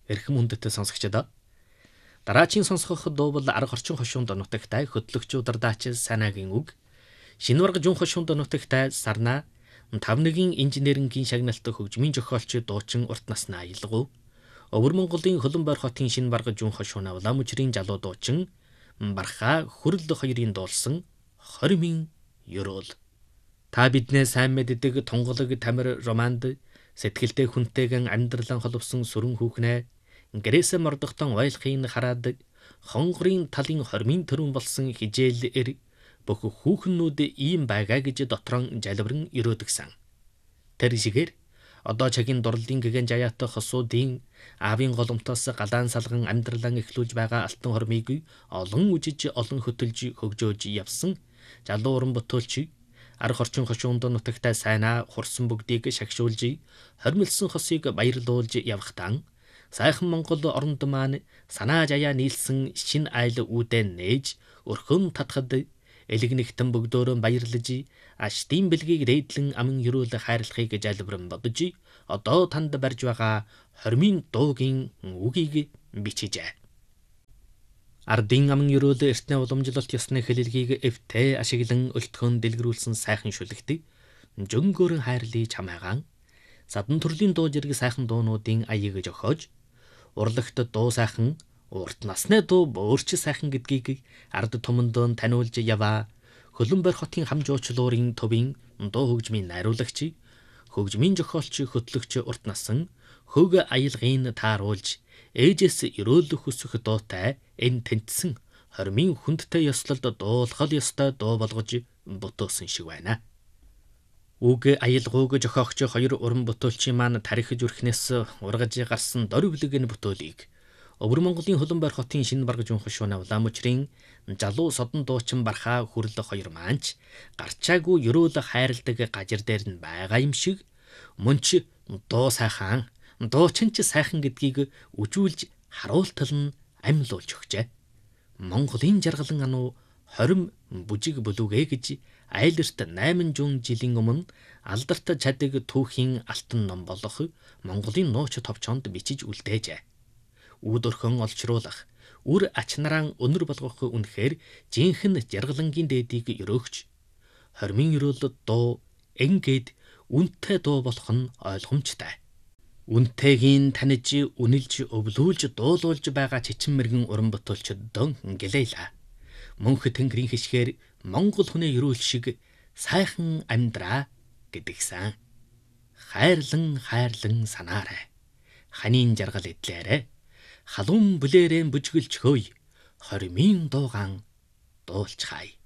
Эрхэм хүндэт сонсогчдоо дараагийн сонсгох дуу бол арга орчин хошуунд нутагтай хөтлөгчөөр даач санаагийн үг. Шинварга жун хошуунд нутагтай сарна 51-ийн инженерингийн шагналт хөгжмийн зохиолч дуучин урт насны аялгау. Өвөр Монголын Хөлбөмбөр хотын Шинварга жун хошууна Уламжрын залуу дуучин Барха Хүрл хоёрын дуулсан 20,000 ёроол. Та биднээ сайн мэддэг тунгалаг тамир романд сэтгэлдээ хүнтэйгэн амьдралан холбосон сүрэн хүүхнээ гэрээсээ мордохтон ойлгохын хараад хонгорын талын хормын төрөн болсон хижээл бүх хүүхнүүд ийм байгаа гэж дотрон залбирэн өрөөдгсөн. Тэр шигээр одоо чагийн дурлалын гэгэн жаяат хосуудын аавын голомтоос галаан салган амьдралан эхлүүлж байгаа алтан хормыг олон үжиж олон хөтөлж хөгжөөж явсан залуу уран бүтээлч арга орчин хошуунд нутагтай сайнаа хурсан бүгдийг шагшуулж хормилсон хосыг баярлуулж явахтан сайхан Монгол оронд маань санаа жаяа нийлсэн шин айл үүдэн нээж өрхөн татхад элэгнэгтэн бөгдөөрөө баярлаж аштын бэлгийг дээдлэн амин өрөөл хайрлахыг залбирэн бодож одоо танд барьж байгаа хормын дуугийн үгийг бичижээ. Ардын амин өрөөл эртнээ уламжлалт ёсны хэлэлгийг эвтэ ашиглан өлтгөн дэлгэрүүлсэн сайхан шүлэгт жөнгөөрөн хайрлыг чамайгаан садан төрлийн дуу зэрэг сайхан дуунуудын аяыг жохоож урлагт дуу сайхан урт насны дуу бөөрч сайхан гэдгийг ард томондон таниулж яваа Хөлбөмбөр хотын хамжуучлуурын төвийн дуу хөгжмийн найруулагч хөгжмийн зохиолч хөтлөгч урт насан хөг аялгын тааруулж ээжээс өрөөлөх хүсэх дуутай энэ тэнцсэн хормын хүндтэй ёслолд дуулахал ёстой дуу болгож бүтөөсөн шиг байна. Үг аялгууг зохиогч хоёр уран бүтээлчийн маань тарихж үрхнээс ургаж гарсан дор бүлэг бүтээлийг Өвөр Монголын Хөлбөмбөр хотын Шинварга жун хошууна Уламжрын залуу содон дуучин Барха Хүрл хоёр маанч гарчаагүй өрөөл хайрладаг гажир дээр нь байгаа юм шиг мөн ч дуу сайхан дуучин ч сайхан гэдгийг үжүүлж харуултал нь амьлуулж өгчээ. Монголын жаргалан ануу хорим бүжиг бүлүгэ гэж айлерт 800 жилийн өмнө алдарт чаддаг түүхийн алтан ном болох Монголын нууц товчонд бичиж үлдээжээ. Үүд өрхөн олчруулах, үр ачнараа өнөр болгох үнэхээр жинхэнэ жаргалангийн дээдийг өрөөгч. Хормын өрөөлөд дуу ингээд үнэтэй дуу болох нь ойлгомжтой. Үнэтэйгийн таниж, үнэлж, өвлүүлж, дуулуулж байгаа чичэн мэргэн уран бүтээлчдөн гэлэйлаа. Мөнх тэнгэрийн хишгээр Монгол хүнээ өрөөл шиг сайхан амьдраа гэдгсэн. Хайрлан санаарай. Ханийн жаргал эдлээрэ. Халуун бүлээрэн бүжгэлж хөөй. Хормын дуугаан дуулцгаая.